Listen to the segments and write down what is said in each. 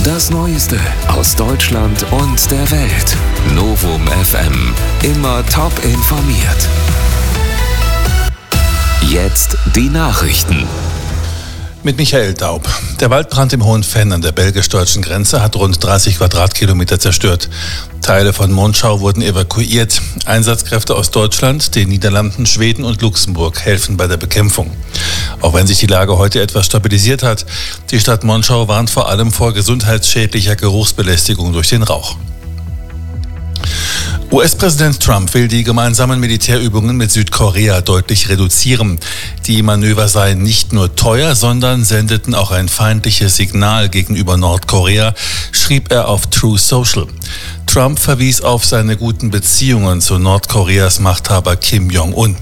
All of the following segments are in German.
Das Neueste aus Deutschland und der Welt. Novum FM. Immer top informiert. Jetzt die Nachrichten. Mit Michael Daub. Der Waldbrand im Hohen Venn an der belgisch-deutschen Grenze hat rund 30 Quadratkilometer zerstört. Teile von Monschau wurden evakuiert. Einsatzkräfte aus Deutschland, den Niederlanden, Schweden und Luxemburg helfen bei der Bekämpfung. Auch wenn sich die Lage heute etwas stabilisiert hat, die Stadt Monschau warnt vor allem vor gesundheitsschädlicher Geruchsbelästigung durch den Rauch. US-Präsident Trump will die gemeinsamen Militärübungen mit Südkorea deutlich reduzieren. Die Manöver seien nicht nur teuer, sondern sendeten auch ein feindliches Signal gegenüber Nordkorea, schrieb er auf Truth Social. Trump verwies auf seine guten Beziehungen zu Nordkoreas Machthaber Kim Jong-un.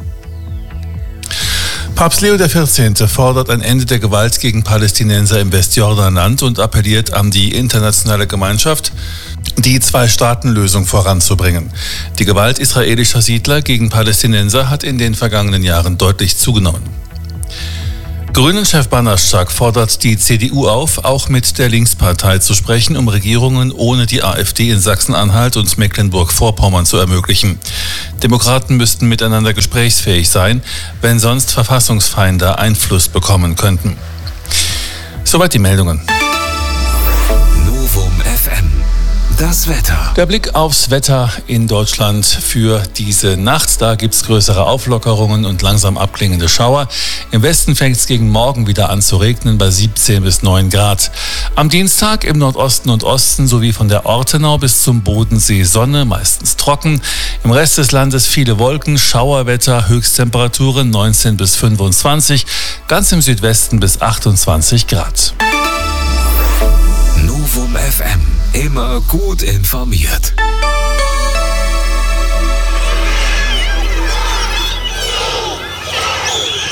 Papst Leo XIV. Fordert ein Ende der Gewalt gegen Palästinenser im Westjordanland und appelliert an die internationale Gemeinschaft, die Zwei-Staaten-Lösung voranzubringen. Die Gewalt israelischer Siedler gegen Palästinenser hat in den vergangenen Jahren deutlich zugenommen. Grünen-Chef Banaschak fordert die CDU auf, auch mit der Linkspartei zu sprechen, um Regierungen ohne die AfD in Sachsen-Anhalt und Mecklenburg-Vorpommern zu ermöglichen. Demokraten müssten miteinander gesprächsfähig sein, wenn sonst Verfassungsfeinde Einfluss bekommen könnten. Soweit die Meldungen. Novum FM. Das Wetter. Der Blick aufs Wetter in Deutschland für diese Nacht. Da gibt es größere Auflockerungen und langsam abklingende Schauer. Im Westen fängt es gegen Morgen wieder an zu regnen bei 17 bis 9 Grad. Am Dienstag im Nordosten und Osten sowie von der Ortenau bis zum Bodensee Sonne, meistens trocken. Im Rest des Landes viele Wolken, Schauerwetter, Höchsttemperaturen 19 bis 25, ganz im Südwesten bis 28 Grad. Novum FM. Immer gut informiert.